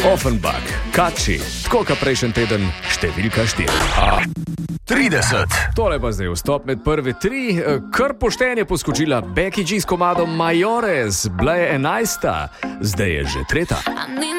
Offenbach, Kači, tako kot prejšnji teden, številka 4. 30. Tole pa zdaj vstop med prve 3, kar poštenje poskočila Becky G s komadom Majores, bila je 11, zdaj je že 3.